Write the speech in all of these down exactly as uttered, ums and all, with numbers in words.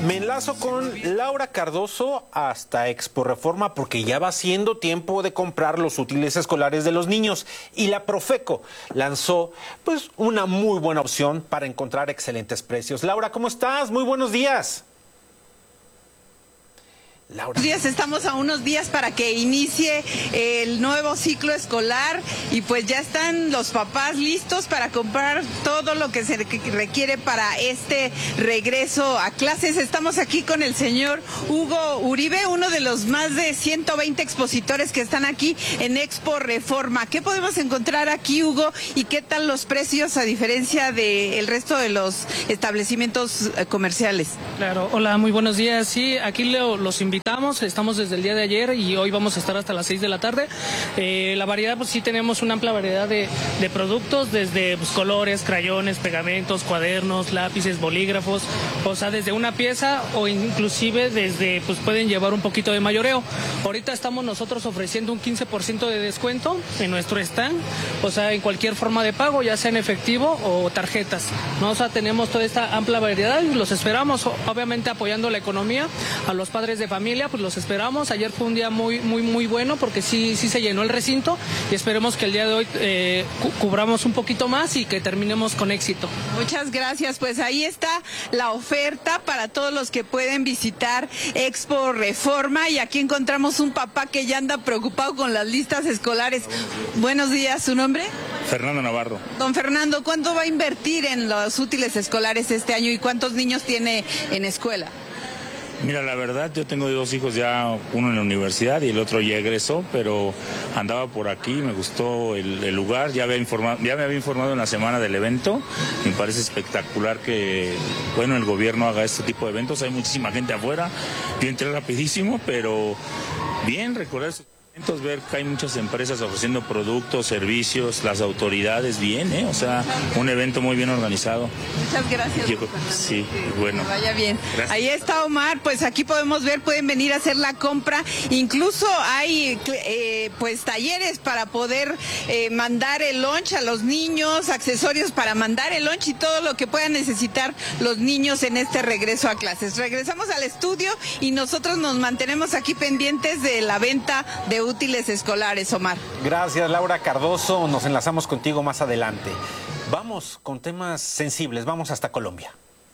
Me enlazo con Laura Cardoso hasta Expo Reforma porque ya va siendo tiempo de comprar los útiles escolares de los niños y la Profeco lanzó pues una muy buena opción para encontrar excelentes precios. Laura, ¿cómo estás? Muy buenos días. Laura. Días, estamos a unos días para que inicie el nuevo ciclo escolar y pues ya están los papás listos para comprar todo lo que se requiere para este regreso a clases. Estamos aquí con el señor Hugo Uribe, uno de los más de ciento veinte expositores que están aquí en Expo Reforma. ¿Qué podemos encontrar aquí, Hugo? ¿Y qué tal los precios a diferencia del resto de los establecimientos comerciales? Claro, hola, muy buenos días. Sí, aquí lo, los invitamos. Estamos desde el día de ayer y hoy vamos a estar hasta las seis de la tarde. Eh, la variedad, pues sí tenemos una amplia variedad de, de productos, desde pues, colores, crayones, pegamentos, cuadernos, lápices, bolígrafos, o sea, desde una pieza o inclusive desde, pues pueden llevar un poquito de mayoreo. Ahorita estamos nosotros ofreciendo un quince por ciento de descuento en nuestro stand, o sea, en cualquier forma de pago, ya sea en efectivo o tarjetas, ¿no? O sea, tenemos toda esta amplia variedad y los esperamos, obviamente apoyando la economía, a los padres de familia, pues los esperamos. Ayer fue un día muy muy muy bueno porque sí sí se llenó el recinto y esperemos que el día de hoy eh, cu cubramos un poquito más y que terminemos con éxito. Muchas gracias, pues ahí está la oferta para todos los que pueden visitar Expo Reforma y aquí encontramos un papá que ya anda preocupado con las listas escolares. Buenos días, ¿su nombre? Fernando Navarro. Don Fernando, ¿cuánto va a invertir en los útiles escolares este año y cuántos niños tiene en escuela? Mira, la verdad, yo tengo dos hijos ya, uno en la universidad y el otro ya egresó, pero andaba por aquí, me gustó el, el lugar, ya, había informado, ya me había informado en la semana del evento, me parece espectacular que, bueno, el gobierno haga este tipo de eventos, hay muchísima gente afuera, yo entré rapidísimo, pero bien, recordar sus eventos, ver que hay muchas empresas ofreciendo productos, servicios, las autoridades, bien, ¿eh? O sea, un evento muy bien organizado. Muchas gracias. Yo, sí, bueno. Que vaya bien. Gracias. Ahí está Omar, pues aquí podemos ver, pueden venir a hacer la compra, incluso hay eh, pues talleres para poder eh, mandar el lunch a los niños, accesorios para mandar el lunch y todo lo que puedan necesitar los niños en este regreso a clases. Regresamos al estudio y nosotros nos mantenemos aquí pendientes de la venta de útiles escolares, Omar. Gracias, Laura Cardoso. Nos enlazamos contigo más adelante. Vamos con temas sensibles. Vamos hasta Colombia.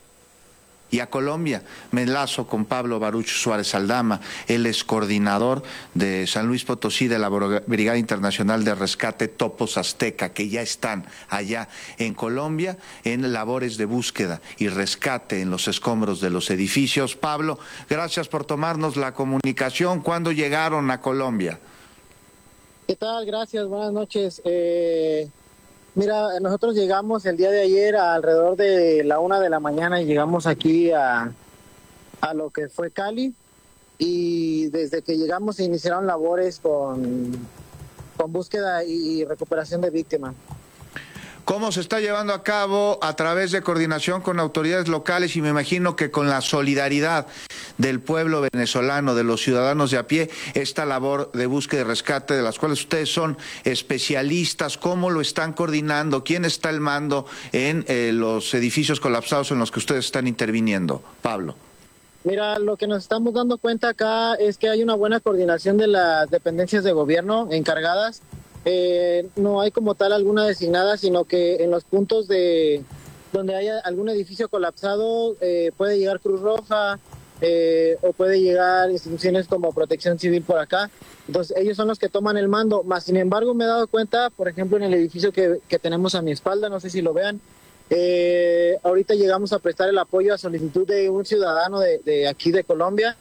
Y a Colombia me enlazo con Pablo Baruch Suárez Aldama, él es coordinador de San Luis Potosí de la Brigada Internacional de Rescate Topos Azteca, que ya están allá en Colombia en labores de búsqueda y rescate en los escombros de los edificios. Pablo, gracias por tomarnos la comunicación. ¿Cuándo llegaron a Colombia? ¿Qué tal? Gracias, buenas noches. Eh... Mira, nosotros llegamos el día de ayer a alrededor de la una de la mañana y llegamos aquí a, a lo que fue Cali y desde que llegamos se iniciaron labores con, con búsqueda y recuperación de víctimas. ¿Cómo se está llevando a cabo a través de coordinación con autoridades locales y me imagino que con la solidaridad del pueblo venezolano, de los ciudadanos de a pie, esta labor de búsqueda y rescate de las cuales ustedes son especialistas? ¿Cómo lo están coordinando? ¿Quién está al mando en eh, los edificios colapsados en los que ustedes están interviniendo? Pablo. Mira, lo que nos estamos dando cuenta acá es que hay una buena coordinación de las dependencias de gobierno encargadas. Eh, no hay como tal alguna designada, sino que en los puntos de donde haya algún edificio colapsado eh, puede llegar Cruz Roja eh, o puede llegar instituciones como Protección Civil por acá. Entonces ellos son los que toman el mando. Más sin embargo me he dado cuenta, por ejemplo, en el edificio que, que tenemos a mi espalda, no sé si lo vean, eh, ahorita llegamos a prestar el apoyo a solicitud de un ciudadano de, de aquí de Colombia.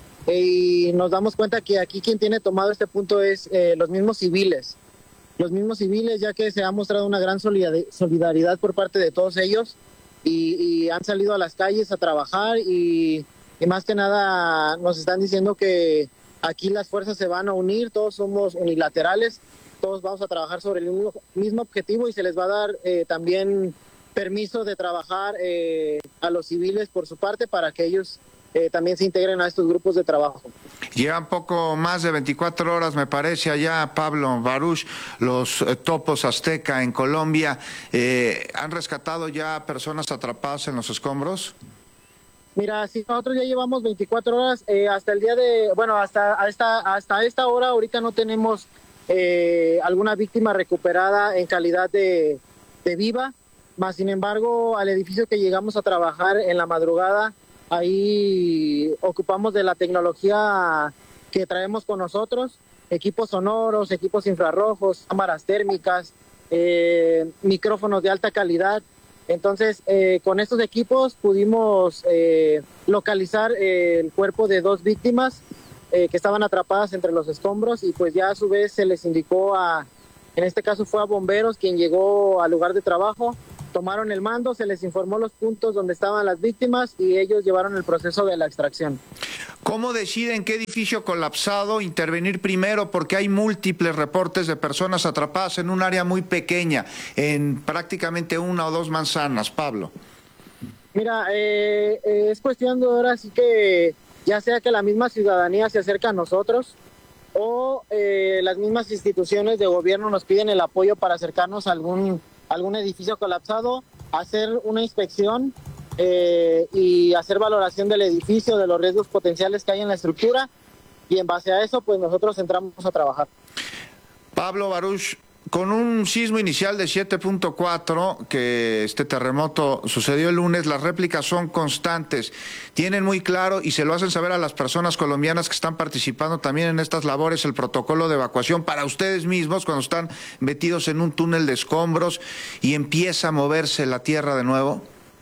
Y nos damos cuenta que aquí quien tiene tomado este punto es eh, los mismos civiles. Los mismos civiles, ya que se ha mostrado una gran solidaridad por parte de todos ellos y, y han salido a las calles a trabajar y, y más que nada nos están diciendo que aquí las fuerzas se van a unir, todos somos unilaterales, todos vamos a trabajar sobre el mismo, mismo objetivo y se les va a dar eh, también permiso de trabajar eh, a los civiles por su parte para que ellos eh, también se integren a estos grupos de trabajo. Llevan poco más de veinticuatro horas, me parece, allá, Pablo Baruch, los eh, topos Azteca en Colombia. Eh, ¿Han rescatado ya personas atrapadas en los escombros? Mira, si nosotros ya llevamos veinticuatro horas, eh, hasta el día de, bueno, hasta esta, hasta esta hora, ahorita no tenemos eh, alguna víctima recuperada en calidad de, de viva, más sin embargo, al edificio que llegamos a trabajar en la madrugada, ahí ocupamos de la tecnología que traemos con nosotros, equipos sonoros, equipos infrarrojos, cámaras térmicas, eh, micrófonos de alta calidad. Entonces, eh, con estos equipos pudimos eh, localizar eh, el cuerpo de dos víctimas eh, que estaban atrapadas entre los escombros y pues ya a su vez se les indicó a, en este caso fue a bomberos quien llegó al lugar de trabajo, tomaron el mando, se les informó los puntos donde estaban las víctimas y ellos llevaron el proceso de la extracción. ¿Cómo deciden qué edificio colapsado intervenir primero? Porque hay múltiples reportes de personas atrapadas en un área muy pequeña, en prácticamente una o dos manzanas, Pablo. Mira, eh, eh, es cuestión de ahora sí que ya sea que la misma ciudadanía se acerca a nosotros o eh, las mismas instituciones de gobierno nos piden el apoyo para acercarnos a algún, algún edificio colapsado, hacer una inspección Eh, y hacer valoración del edificio, de los riesgos potenciales que hay en la estructura y en base a eso pues nosotros entramos a trabajar. Pablo Baruch, con un sismo inicial de siete punto cuatro, que este terremoto sucedió el lunes, las réplicas son constantes. Tienen muy claro y se lo hacen saber a las personas colombianas que están participando también en estas labores el protocolo de evacuación para ustedes mismos cuando están metidos en un túnel de escombros y empieza a moverse la tierra de nuevo.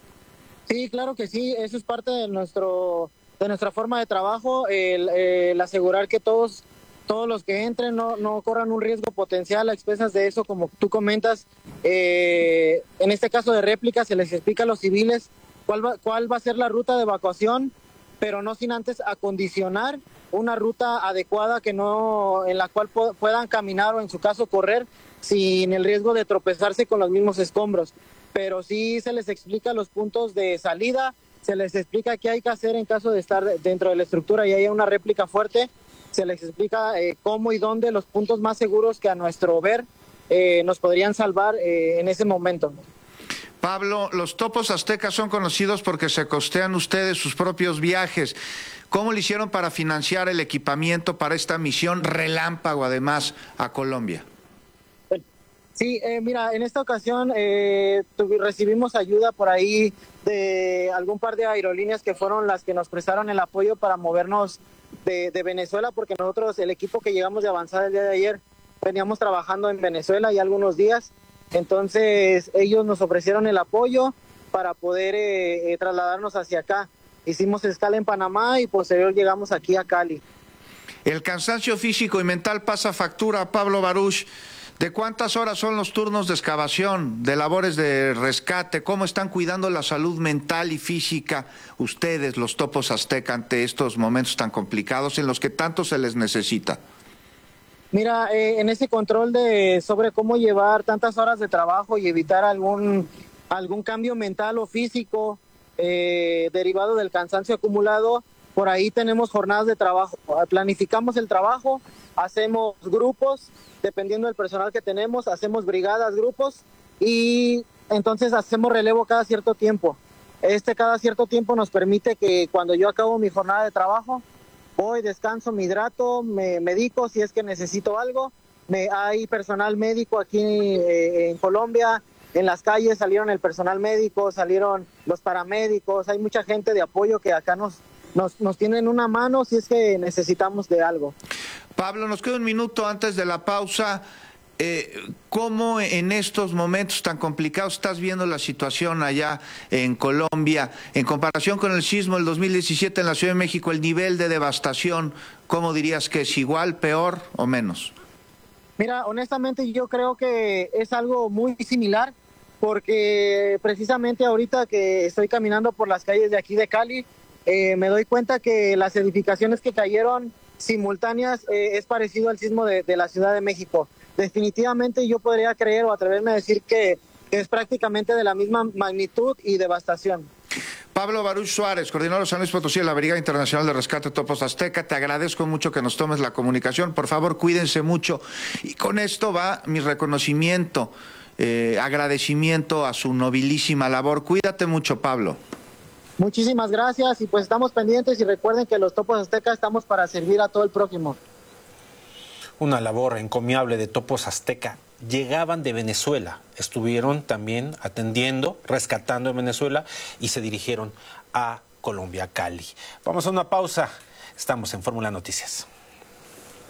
Sí, claro que sí, eso es parte de nuestro de nuestra forma de trabajo, el, el asegurar que todos todos los que entren no, no corran un riesgo potencial a expensas de eso, como tú comentas, eh, en este caso de réplica se les explica a los civiles cuál va, cuál va a ser la ruta de evacuación, pero no sin antes acondicionar una ruta adecuada que no en la cual po- puedan caminar o en su caso correr sin el riesgo de tropezarse con los mismos escombros. Pero sí se les explica los puntos de salida, se les explica qué hay que hacer en caso de estar dentro de la estructura y haya una réplica fuerte, se les explica eh, cómo y dónde los puntos más seguros que a nuestro ver eh, nos podrían salvar eh, en ese momento. Pablo, los topos aztecas son conocidos porque se costean ustedes sus propios viajes. ¿Cómo le hicieron para financiar el equipamiento para esta misión relámpago además a Colombia? Sí, eh, mira, en esta ocasión eh, tuvi- recibimos ayuda por ahí de algún par de aerolíneas que fueron las que nos prestaron el apoyo para movernos de, de Venezuela, porque nosotros, el equipo que llegamos de avanzada el día de ayer, veníamos trabajando en Venezuela ya algunos días, entonces ellos nos ofrecieron el apoyo para poder eh, eh, trasladarnos hacia acá. Hicimos escala en Panamá y posterior llegamos aquí a Cali. El cansancio físico y mental pasa factura, Pablo Baruch. ¿De cuántas horas son los turnos de excavación, de labores de rescate? ¿Cómo están cuidando la salud mental y física ustedes, los topos azteca, ante estos momentos tan complicados en los que tanto se les necesita? Mira, eh, en ese control de sobre cómo llevar tantas horas de trabajo y evitar algún, algún cambio mental o físico eh, derivado del cansancio acumulado, por ahí tenemos jornadas de trabajo. Planificamos el trabajo, hacemos grupos, dependiendo del personal que tenemos, hacemos brigadas, grupos, y entonces hacemos relevo cada cierto tiempo. Este cada cierto tiempo nos permite que cuando yo acabo mi jornada de trabajo, voy, descanso, me hidrato, me medico si es que necesito algo. Me, hay personal médico aquí eh, en Colombia, en las calles salieron el personal médico, salieron los paramédicos, hay mucha gente de apoyo que acá nos, nos, nos tienen una mano si es que necesitamos de algo. Pablo, nos queda un minuto antes de la pausa. Eh, ¿Cómo en estos momentos tan complicados estás viendo la situación allá en Colombia? En comparación con el sismo del dos mil diecisiete en la Ciudad de México, el nivel de devastación, ¿cómo dirías que es? ¿Igual, peor o menos? Mira, honestamente yo creo que es algo muy similar, porque precisamente ahorita que estoy caminando por las calles de aquí de Cali, eh, me doy cuenta que las edificaciones que cayeron simultáneas eh, es parecido al sismo de, de la Ciudad de México. Definitivamente yo podría creer o atreverme a decir que, que es prácticamente de la misma magnitud y devastación. Pablo Baruch Suárez, coordinador de San Luis Potosí de la Brigada Internacional de Rescate Topos Azteca, te agradezco mucho que nos tomes la comunicación. Por favor, cuídense mucho. Y con esto va mi reconocimiento, eh, agradecimiento a su nobilísima labor. Cuídate mucho, Pablo. Muchísimas gracias y pues estamos pendientes y recuerden que los Topos Azteca estamos para servir a todo el prójimo. Una labor encomiable de Topos Azteca. Llegaban de Venezuela, estuvieron también atendiendo, rescatando en Venezuela y se dirigieron a Colombia, Cali. Vamos a una pausa, estamos en Fórmula Noticias.